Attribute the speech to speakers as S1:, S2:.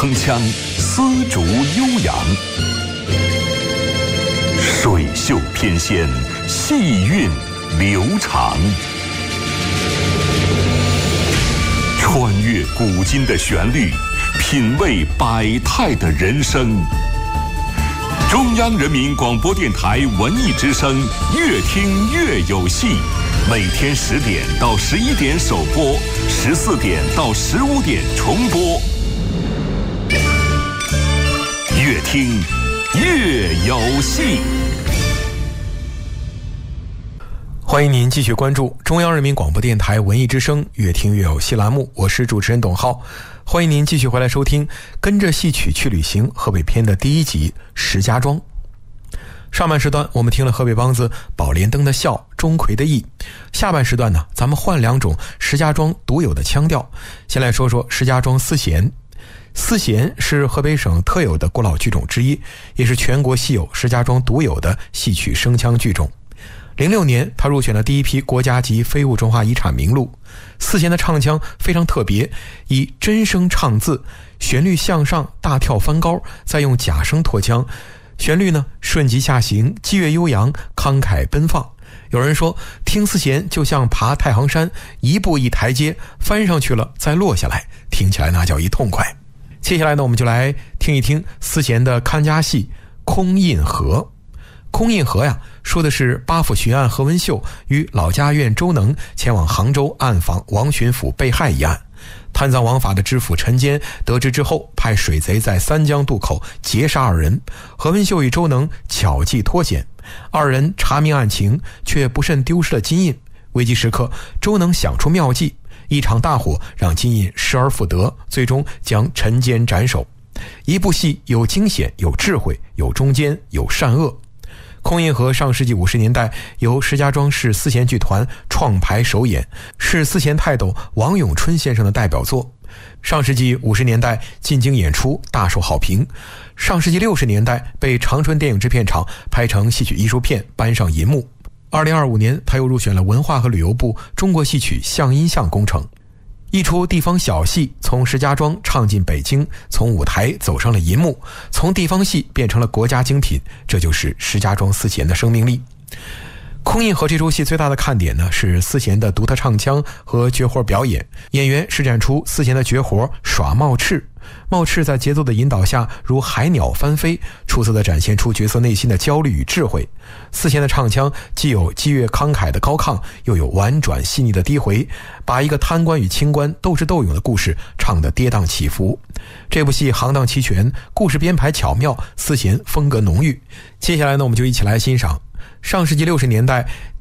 S1: 铿锵，丝竹悠扬，水袖翩跹，细韵流长。穿越古今的旋律，品味百态的人生。中央人民广播电台文艺之声，越听越有戏。每天10点到11点首播，14点到15点重播。越听越有戏。
S2: 欢迎您继续关注中央人民广播电台文艺之声越听越有戏栏目，我是主持人董浩。欢迎您继续回来收听跟着戏曲去旅行河北篇的第1集石家庄。上半时段我们听了河北梆子宝莲灯的笑，钟馗的义。下半时段呢，咱们换2种石家庄独有的腔调。先来说说石家庄丝弦。丝弦是河北省特有的古老剧种之一，也是全国稀有石家庄独有的戏曲声腔剧种。06年他入选了第1批国家级非物质文化遗产名录。丝弦的唱腔非常特别，以真声唱字，旋律向上大跳翻高，再用假声拖腔，旋律呢顺急下行，激越悠扬，慷慨奔放。有人说听丝弦就像爬太行山，一步一台阶，翻上去了再落下来，听起来那叫一痛快。接下来呢，我们就来听一听丝弦的看家戏空印河。空印河呀，说的是八府巡按何文秀与老家院周能前往杭州暗访王巡抚被害一案。贪赃枉法的知府陈坚得知之后，派水贼在三江渡口截杀2人。何文秀与周能巧计脱险，2人查明案情，却不慎丢失了金印。危急时刻，周能想出妙计，一场大火让金印失而复得，最终将陈坚斩首。一部戏有惊险，有智慧，有中间，有善恶。空印河上世纪50年代由石家庄市丝弦剧团创排首演，是丝弦泰斗王永春先生的代表作。上世纪50年代进京演出，大受好评。上世纪60年代被长春电影制片厂拍成戏曲艺术片，搬上银幕。2025年他又入选了文化和旅游部中国戏曲相音像工程。一出地方小戏从石家庄唱进北京，从舞台走上了银幕，从地方戏变成了国家精品，这就是石家庄丝弦的生命力。空印河这出戏最大的看点呢，是丝弦的独特唱腔和绝活表演。演员施展出丝弦的绝活耍冒翅，冒翅在节奏的引导下如海鸟翻飞，出色地展现出角色内心的焦虑与智慧。丝弦的唱腔既有激越慷慨的高亢，又有婉转细腻的低回，把一个贪官与清官斗智斗勇的故事唱得跌宕起伏。这部戏行当齐全，故事编排巧妙，丝弦风格浓郁。接下来呢，我们就一起来欣赏上世纪60年代